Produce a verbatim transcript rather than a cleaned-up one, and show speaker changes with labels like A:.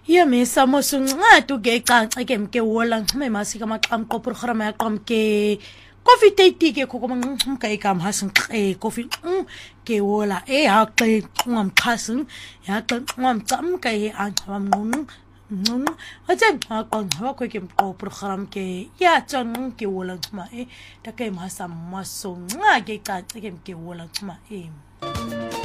A: Yamisa mosunqadu ke icanca ke mke wola ngxime masika maqamqo program yaqam ke coffee tate ke khokoma ngxumka igama hasinqe coffee ke wola e haqe ngamxhasin yaqe ngamcamka e anxaba mnqunu nqunu athe aqonqa wakho ke mqo program ke ya tsanqu ke wola ngxima e take mhasa masonqa ke icanca ke mke wola ngxima e